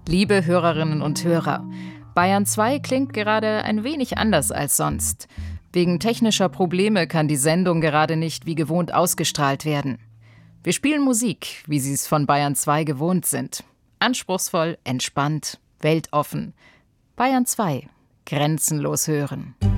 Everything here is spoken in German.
Liebe Hörerinnen und Hörer, Bayern 2 klingt gerade ein wenig anders als sonst. Wegen technischer Probleme kann die Sendung gerade nicht wie gewohnt ausgestrahlt werden. Wir spielen Musik, wie Sie es von Bayern 2 gewohnt sind. Anspruchsvoll, entspannt, weltoffen. Bayern 2, grenzenlos hören.